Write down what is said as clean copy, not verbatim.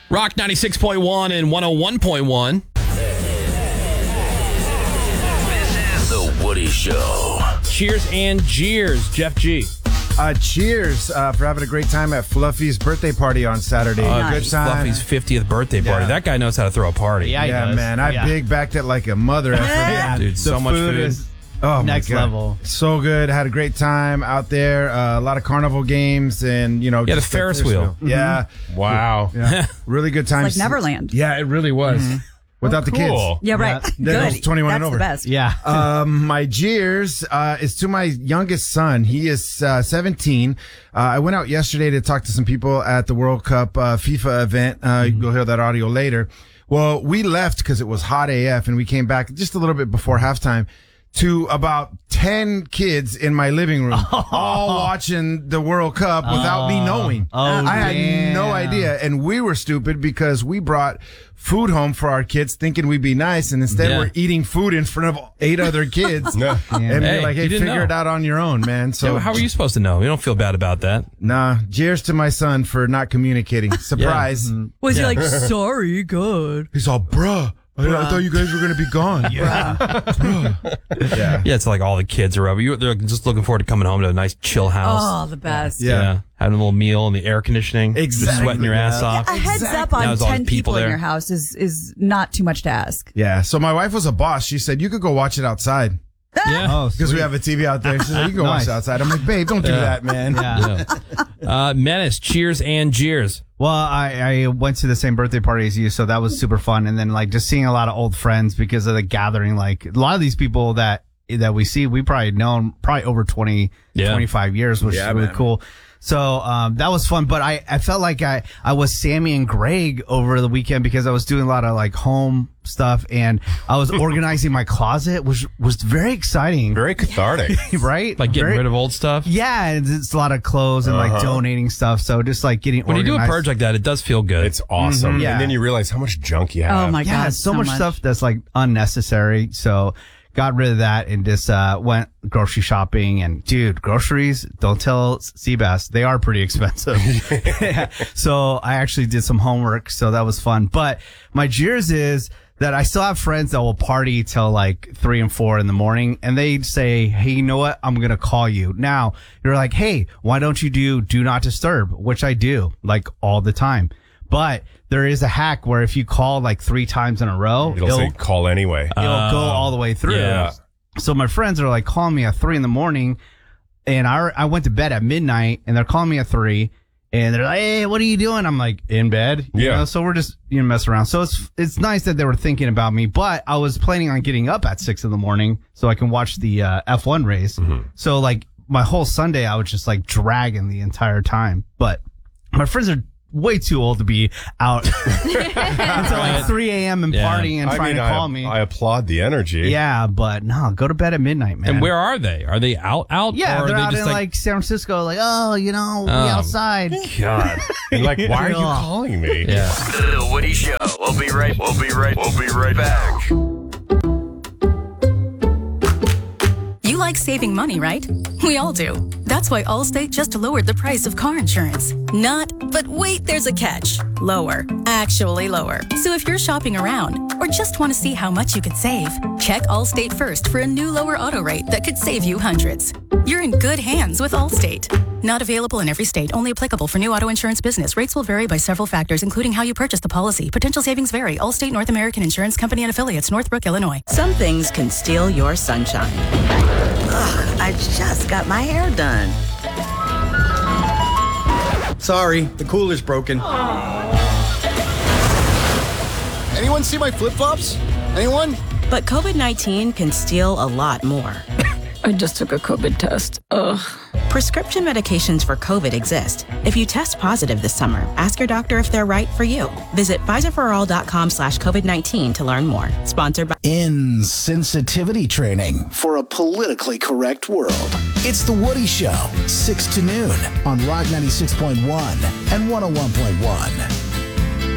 Rock 96.1 and 101.1. This is The Woody Show. Cheers and jeers, Jeff G. Cheers for having a great time at Fluffy's birthday party on Saturday. Good time. Fluffy's 50th birthday party. Yeah. That guy knows how to throw a party. Yeah, man. I big backed it like a mother. Dude, so much food. Is, oh, next my God. level. So good. Had a great time out there. A lot of carnival games and, the just Ferris wheel. Yeah. Wow. Yeah. Really good time. Like Neverland. Yeah, it really was. Without the kids. Yeah, right. Those Good. 21 and That's over. the best. Yeah. My jeers is to my youngest son. He is 17. I went out yesterday to talk to some people at the World Cup FIFA event. You'll hear that audio later. Well, we left because it was hot AF, and we came back just a little bit before halftime to about 10 kids in my living room, all watching the World Cup without me knowing. I had no idea. And we were stupid because we brought food home for our kids thinking we'd be nice, and instead we're eating food in front of 8 other kids. And we're like, hey, figure it out on your own, man. So how are you supposed to know? You don't feel bad about that. Nah, cheers to my son for not communicating. Surprise. Was he like, sorry, good? He's all, bruh. I thought you guys were going to be gone. Yeah, it's like all the kids are over. They're just looking forward to coming home to a nice chill house. Oh, the best. Yeah. Having a little meal in the air conditioning. Just Exactly. sweating your ass off. A heads up on Now there's all 10 these people people in there. your house is not too much to ask. Yeah. So my wife was a boss. She said, you could go watch it outside. Yeah. Oh, Because we have a TV out there. She said, you can go watch Nice. it outside. I'm like, babe, don't do that, man. Yeah. Menace, cheers and jeers. Well, I went to the same birthday party as you, so that was super fun. And then like just seeing a lot of old friends because of the gathering. Like a lot of these people that we see, we probably known over 20, 25 years, which is really cool. So that was fun. But I felt like I was Sammy and Greg over the weekend because I was doing a lot of like home stuff and I was organizing my closet, which was very exciting. Very cathartic. Right? Like getting rid of old stuff. Yeah, it's a lot of clothes and like donating stuff. So just like getting When organized. you do a purge like that, it does feel good. It's awesome. Yeah. And then you realize how much junk you have. Oh, my Yeah, God. so much stuff that's like unnecessary. So got rid of that and just went grocery shopping. And dude, groceries, don't tell Seabass, they are pretty expensive. So I actually did some homework, so that was fun. But my jeers is that I still have friends that will party till like 3 and 4 in the morning, and they say, hey, you know what? I'm going to call you. Now, you're like, hey, why don't you do not disturb, which I do like all the time. But there is a hack where if you call like 3 times in a row, It'll say call anyway. it'll go all the way through. Yeah. So my friends are like calling me at 3 in the morning, and I went to bed at midnight, and they're calling me at 3, and they're like, hey, what are you doing? I'm like, in bed. You know? So we're just, messing around. So it's nice that they were thinking about me, but I was planning on getting up at 6 in the morning so I can watch the F1 race. So like my whole Sunday, I was just like dragging the entire time. But my friends are way too old to be out until like 3 a.m. and partying and trying to call me. I applaud the energy. Yeah, but no, go to bed at midnight, man. And where are they? Are they out? Yeah, or they're are they out just in like San Francisco, like, we outside. God. And like, why are you calling me? Yeah. The Woody Show. We'll be right back. You like saving money, right? We all do. That's why Allstate just lowered the price of car insurance. But wait, there's a catch. Lower. Actually lower. So if you're shopping around or just want to see how much you could save, check Allstate first for a new lower auto rate that could save you hundreds. You're in good hands with Allstate. Not available in every state, only applicable for new auto insurance business. Rates will vary by several factors, including how you purchase the policy. Potential savings vary. Allstate North American Insurance Company and affiliates, Northbrook, Illinois. Some things can steal your sunshine. Ugh, I just got my hair done. Sorry, the cooler's broken. Anyone see my flip-flops? Anyone? But COVID-19 can steal a lot more. I just took a COVID test. Ugh. Prescription medications for COVID exist. If you test positive this summer, ask your doctor if they're right for you. Visit PfizerForAll.com/COVID-19 to learn more. Sponsored by Insensitivity training for a politically correct world. It's The Woody Show, 6 to noon on Rock 96.1 and 101.1.